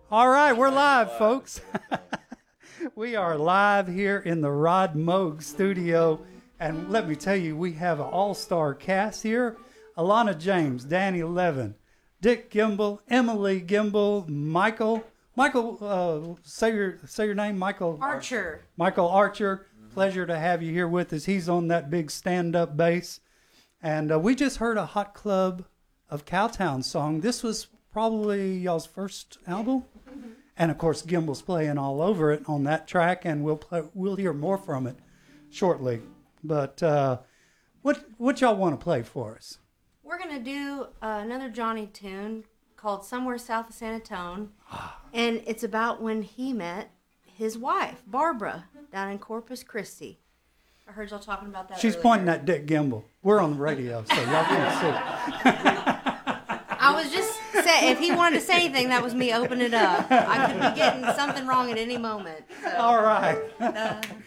All right, we're live, folks. We are live here in the Rod Moog studio. And let me tell you, we have an all-star cast here. Alana James, Danny Levin, Dick Gimbel, Emily Gimbel, Michael, say your name, Michael. Archer. Michael Archer. Pleasure to have you here with us. He's on that big stand-up bass. And we just heard a Hot Club of Cowtown song. This was probably y'all's first album. And of course, Gimbel's playing all over it on that track, and we'll hear more from it shortly. But what y'all want to play for us? We're gonna do another Johnny tune called "Somewhere South of San Antonio," and it's about when he met his wife Barbara down in Corpus Christi. I heard y'all talking about that. She's earlier. pointing at Dick Gimbel. We're on the radio, so y'all can't see. I was just saying, if he wanted to say anything, that was me opening it up. I could be getting something wrong at any moment. So. All right.